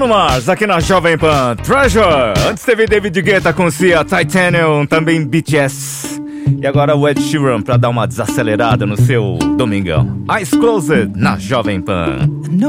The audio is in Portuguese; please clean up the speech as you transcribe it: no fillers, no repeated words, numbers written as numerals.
Bruno Mars, aqui na Jovem Pan. Treasure. Antes teve David Guetta com Sia, Titanium, também BTS. E agora o Ed Sheeran pra dar uma desacelerada no seu domingão. Eyes Closed na Jovem Pan.